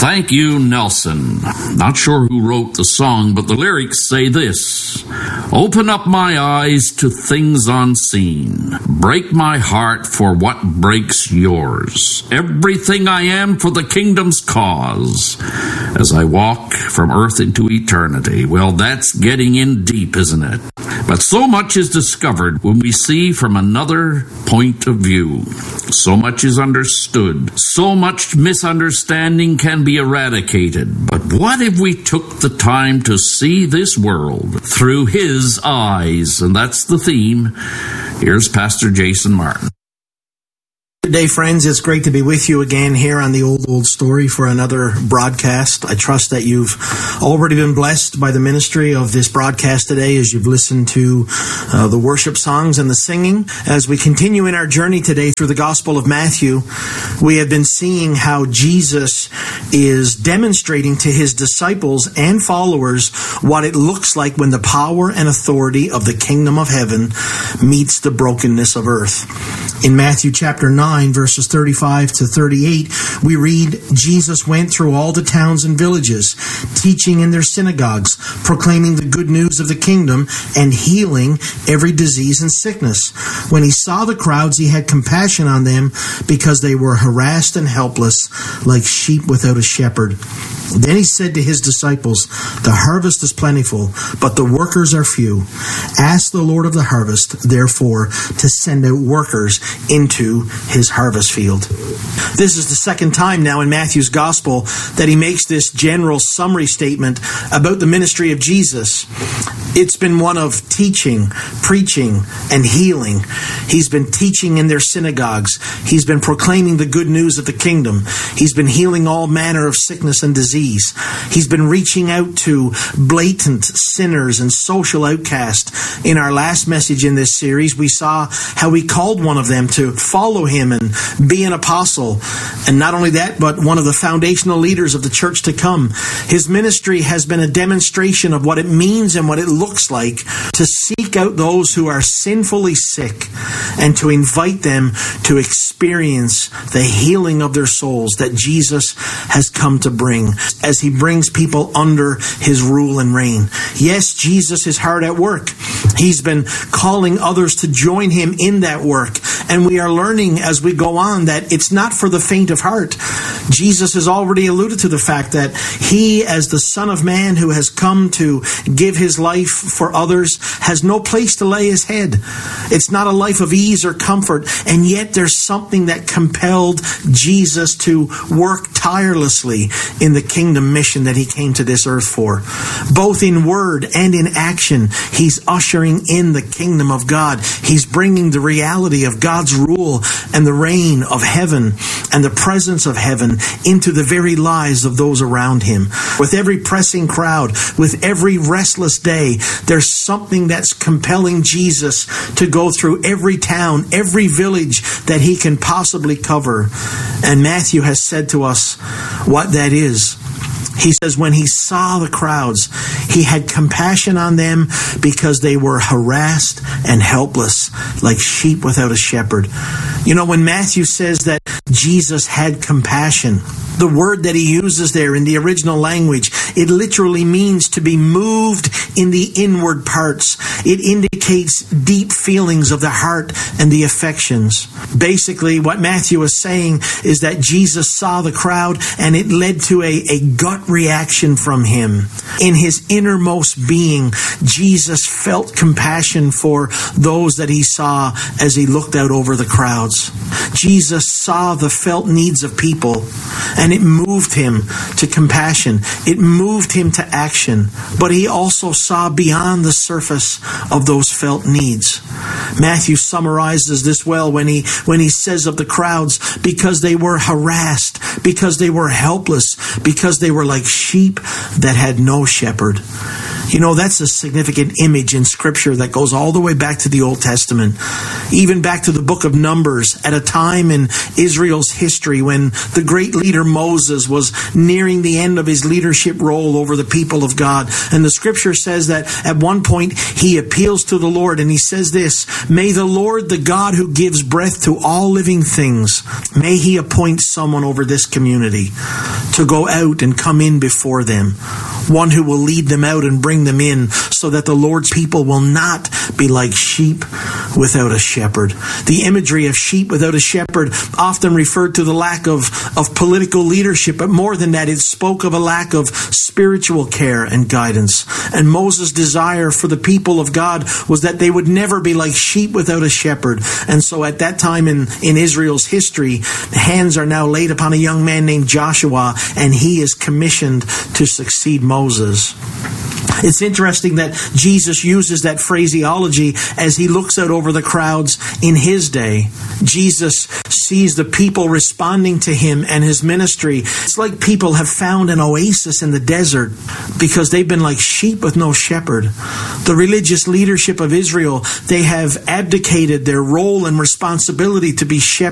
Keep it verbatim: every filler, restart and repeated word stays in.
Thank You, Nelson. Not sure who wrote the song, but the lyrics say this: open up my eyes to things unseen. Break my heart for what breaks yours. Everything I am for the kingdom's cause. As I walk from earth into eternity. Well, that's getting in deep, isn't it? But so much is discovered when we see from another point of view. So much is understood. So much misunderstanding can be eradicated. But what if we took the time to see this world through His eyes? And that's the theme. Here's Pastor Jason Martin. Good day, friends. It's great to be with you again here on the Old Old Story for another broadcast. I trust that you've already been blessed by the ministry of this broadcast today as you've listened to uh, the worship songs and the singing. As we continue in our journey today through the Gospel of Matthew, we have been seeing how Jesus is demonstrating to His disciples and followers what it looks like when the power and authority of the kingdom of heaven meets the brokenness of earth. In Matthew chapter nine, verses thirty-five to thirty-eight, we read, Jesus went through all the towns and villages, teaching in their synagogues, proclaiming the good news of the kingdom, and healing every disease and sickness. When He saw the crowds, He had compassion on them because they were harassed and helpless, like sheep without a shepherd. Then He said to His disciples, the harvest is plentiful, but the workers are few. Ask the Lord of the harvest, therefore, to send out workers into His harvest field. This is the second time now in Matthew's Gospel that he makes this general summary statement about the ministry of Jesus. It's been one of teaching, preaching, and healing. He's been teaching in their synagogues. He's been proclaiming the good news of the kingdom. He's been healing all manner of sickness and disease. He's been reaching out to blatant sinners and social outcasts. In our last message in this series, we saw how He called one of them to follow Him and be an apostle. And not only that, but one of the foundational leaders of the church to come. His ministry has been a demonstration of what it means and what it looks like to seek out those who are sinfully sick and to invite them to experience the healing of their souls that Jesus has come to bring as He brings people under His rule and reign. Yes, Jesus is hard at work. He's been calling others to join Him in that work. And we are learning as we go on that it's not for the faint of heart. Jesus has already alluded to the fact that He, as the Son of Man who has come to give His life for others, has no place to lay His head. It's not a life of ease or comfort, and yet there's something that compelled Jesus to work tirelessly in the kingdom mission that He came to this earth for. Both in word and in action, He's ushering in the kingdom of God. He's bringing the reality of God's rule and the reign of heaven and the presence of heaven into the very lives of those around Him. With every pressing crowd, with every restless day, there's something that's compelling Jesus to go through every town, every village that He can possibly cover. And Matthew has said to us what that is. He says when He saw the crowds, He had compassion on them because they were harassed and helpless, like sheep without a shepherd. You know, when Matthew says that Jesus had compassion, the word that he uses there in the original language, it literally means to be moved in the inward parts. It indicates deep feelings of the heart and the affections. Basically, what Matthew is saying is that Jesus saw the crowd and it led to a, a gut reaction from Him. In His innermost being, Jesus felt compassion for those that He saw as He looked out over the crowds. Jesus saw the felt needs of people, and it moved Him to compassion. It moved Him to action. But He also saw beyond the surface of those felt needs. Matthew summarizes this well when he when he says of the crowds, because they were harassed, because they were helpless, because they were like sheep that had no shepherd. You know, that's a significant image in Scripture that goes all the way back to the Old Testament, even back to the book of Numbers, at a time in Israel's history when the great leader Moses was nearing the end of his leadership role over the people of God. And the Scripture says that at one point he appeals to the Lord and he says this, "May the Lord, the God who gives breath to all living things, may He appoint someone over this community to go out and come in before them, one who will lead them out and bring them in, so that the Lord's people will not be like sheep without a shepherd. The imagery of sheep without a shepherd often referred to the lack of, of political leadership, but more than that, it spoke of a lack of spiritual care and guidance. And Moses' desire for the people of God was that they would never be like sheep without a shepherd. And so at that time in, in Israel's history, hands are now laid upon a young man named Joshua, and he is commissioned to succeed Moses. It's interesting that Jesus uses that phraseology as he looks out over the crowds in his day. Jesus sees the people responding to him and his ministry. It's like people have found an oasis in the desert because they've been like sheep with no shepherd. The religious leadership of Israel, they have abdicated their role and responsibility to be shepherds